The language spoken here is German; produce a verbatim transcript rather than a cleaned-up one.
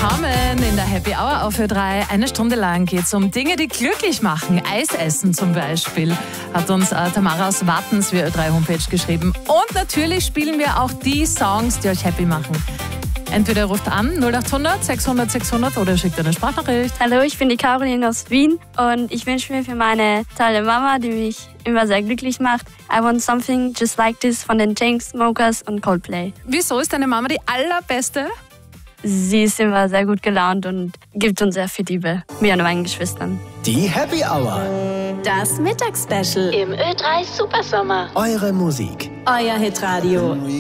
Willkommen in der Happy Hour auf Ö drei. Eine Stunde lang geht es um Dinge, die glücklich machen. Eis essen zum Beispiel, hat uns äh, Tamara aus Wattens via Ö drei Homepage geschrieben. Und natürlich spielen wir auch die Songs, die euch happy machen. Entweder ihr ruft an null acht hundert sechshundert sechshundert oder schickt eine Sprachnachricht. Hallo, ich bin die Caroline aus Wien und ich wünsche mir für meine tolle Mama, die mich immer sehr glücklich macht, I Want Something Just Like This von den Chainsmokers und Coldplay. Wieso ist deine Mama die allerbeste? Sie ist immer sehr gut gelaunt und gibt uns sehr viel Liebe, mir und meinen Geschwistern. Die Happy Hour. Das Mittagsspecial im Ö drei Supersommer. Eure Musik. Euer Hitradio.